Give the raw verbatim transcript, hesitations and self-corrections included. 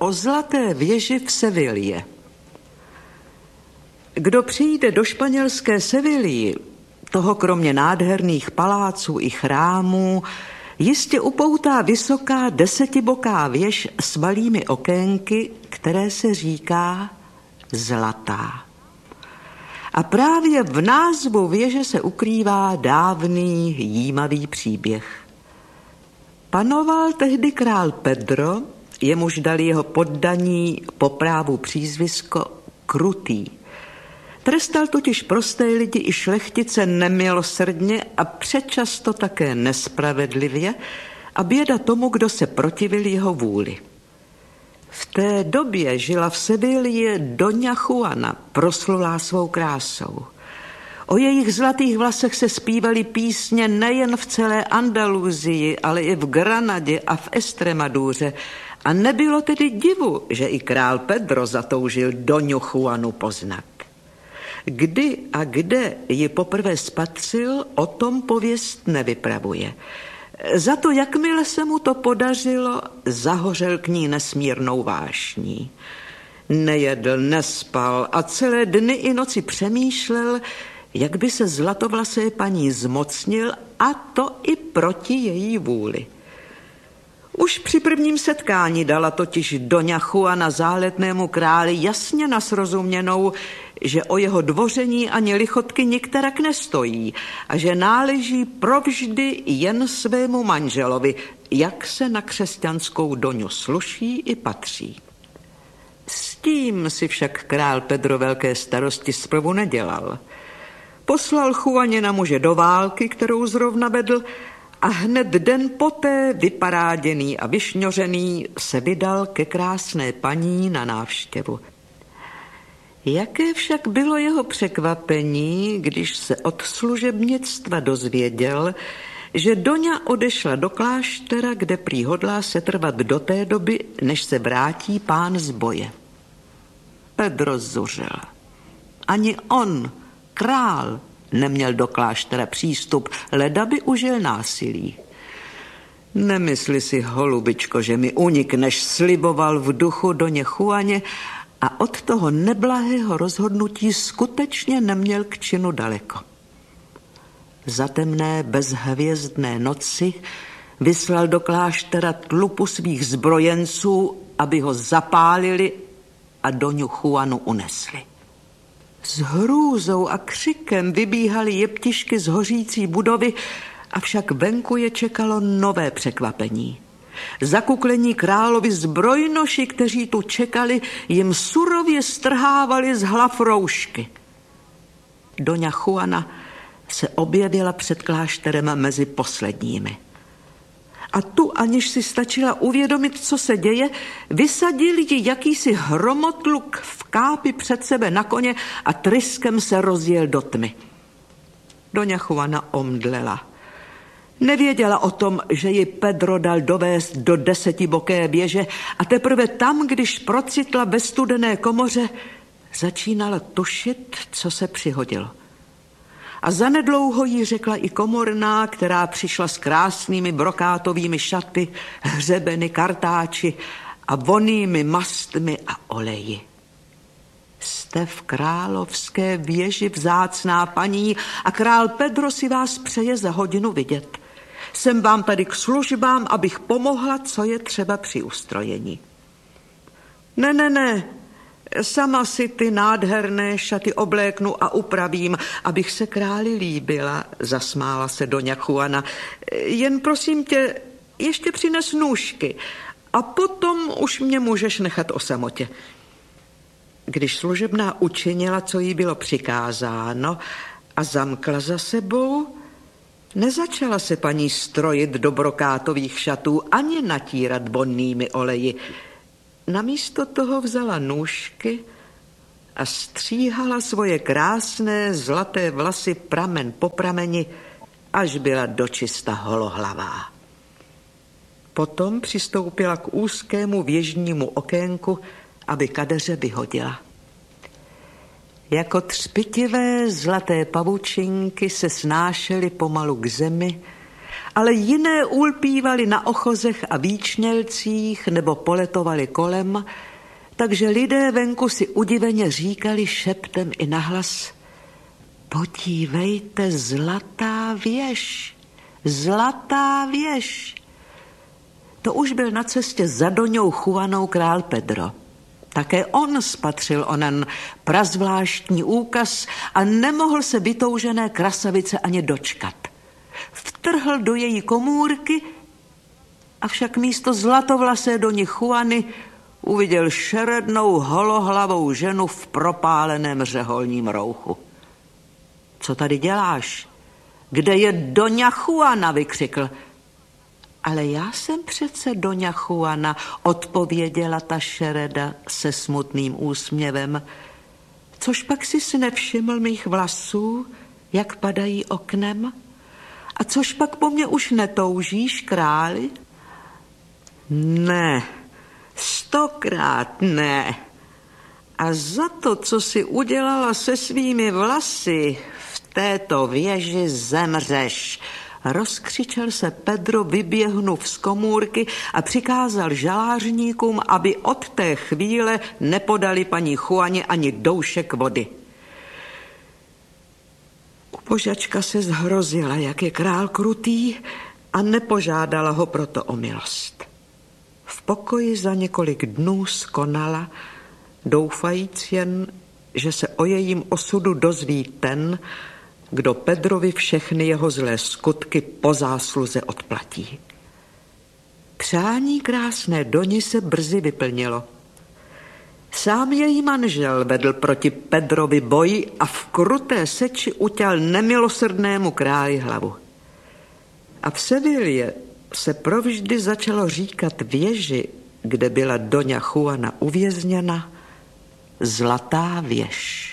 o zlaté věži v Sevilě. Kdo přijde do španělské Sevilly, toho kromě nádherných paláců i chrámů, jistě upoutá vysoká desetiboká věž s malými okénky, které se říká Zlatá. A právě v názvu věže se ukrývá dávný jímavý příběh. Panoval tehdy král Pedro, jemuž dali jeho poddaní po právu přízvisko Krutý. Trestal totiž prosté lidi i šlechtice nemilosrdně a předčasto také nespravedlivě a běda tomu, kdo se protivil jeho vůli. V té době žila v Sevilě Doña Juana, proslulá svou krásou. O jejich zlatých vlasech se zpívaly písně nejen v celé Andaluzii, ale i v Granadě a v Estremaduře. A nebylo tedy divu, že i král Pedro zatoužil Doňu Juanu poznat. Kdy a kde ji poprvé spatřil, o tom pověst nevypravuje. Za to, jakmile se mu to podařilo, zahořel k ní nesmírnou vášní. Nejedl, nespal a celé dny i noci přemýšlel, jak by se zlatovlasé paní zmocnil, a to i proti její vůli. Už při prvním setkání dala totiž Doňa Juana záletnému králi jasně nasrozuměnou, že o jeho dvoření ani lichotky nikterak nestojí a že náleží provždy jen svému manželovi, jak se na křesťanskou Doňu sluší i patří. S tím si však král Pedro velké starosti zprvu nedělal. Poslal Juaně na muže do války, kterou zrovna vedl, a hned den poté, vyparáděný a vyšňořený, se vydal ke krásné paní na návštěvu. Jaké však bylo jeho překvapení, když se od služebnictva dozvěděl, že Doňa odešla do kláštera, kde prý hodlá setrvat do té doby, než se vrátí pán z boje. Pedro zuřil. Ani on, král, neměl do kláštera přístup, leda by užil násilí. Nemysli si, holubičko, že mi unikneš, sliboval v duchu Doně Juaně, a od toho neblahého rozhodnutí skutečně neměl k činu daleko. Za temné bezhvězdné noci vyslal do kláštera tlupu svých zbrojenců, aby ho zapálili a Doňu Juanu unesli. S hrůzou a křikem vybíhaly jeptišky z hořící budovy, avšak venku je čekalo nové překvapení. Zakuklení královi zbrojnoši, kteří tu čekali, jim surově strhávali z hlav roušky. Doňa Juana se objevila před klášterem mezi posledními. A tu, aniž si stačila uvědomit, co se děje, vysadil ji jakýsi hromotluk v kápi před sebe na koně a tryskem se rozjel do tmy. Doňa Juana omdlela. Nevěděla o tom, že ji Pedro dal dovést do desetiboké věže a teprve tam, když procitla ve studené komoře, začínala tušit, co se přihodilo. A zanedlouho jí řekla i komorná, která přišla s krásnými brokátovými šaty, hřebeny, kartáči a vonnými mastmi a oleji. Jste v královské věži, vzácná paní, a král Pedro si vás přeje za hodinu vidět. Jsem vám tady k službám, abych pomohla, co je třeba při ustrojení. Ne, ne, ne, sama si ty nádherné šaty obléknu a upravím, abych se králi líbila, zasmála se Doňa Juana. Jen prosím tě, ještě přines nůžky a potom už mě můžeš nechat o samotě. Když služebná učinila, co jí bylo přikázáno, a zamkla za sebou, nezačala se paní strojit do brokátových šatů ani natírat vonnými oleji. Namísto toho vzala nůžky a stříhala svoje krásné zlaté vlasy pramen po prameni, až byla dočista holohlavá. Potom přistoupila k úzkému věžnímu okénku, aby kadeře vyhodila. Jako třpitivé zlaté pavučinky se snášely pomalu k zemi ale jiné ulpívali na ochozech a výčnělcích nebo poletovali kolem, takže lidé venku si udiveně říkali šeptem i nahlas: podívejte, zlatá věž, zlatá věž. To už byl na cestě za Doňou Juanou král Pedro. Také on spatřil onen prazvláštní úkaz a nemohl se vytoužené krasavice ani dočkat. Vtrhl do její komůrky, avšak místo zlatovlasé Doně Juany uviděl šerednou holohlavou ženu v propáleném řeholním rouchu. Co tady děláš? Kde je Doňa Juana? Vykřikl. Ale já jsem přece Doňa Juana, odpověděla ta šereda se smutným úsměvem. Což pak jsi si nevšiml mých vlasů, jak padají oknem? A což pak po mně už netoužíš, králi? Ne, stokrát ne. A za to, co jsi udělala se svými vlasy, v této věži zemřeš. Rozkřičel se Pedro, vyběhnuv z komůrky a přikázal žalářníkům, aby od té chvíle nepodali paní Juaně ani doušek vody. Ubožačka se zhrozila, jak je král krutý, a nepožádala ho proto o milost. V pokoji za několik dnů skonala, doufajíc jen, že se o jejím osudu dozví ten, kdo Pedrovi všechny jeho zlé skutky po zásluze odplatí. Přání krásné Doni se brzy vyplnilo. Sám její manžel vedl proti Pedrovi boj a v kruté seči uťal nemilosrdnému králi hlavu. A v Sevilě se provždy začalo říkat věži, kde byla Doňa Juana uvězněna, zlatá věž.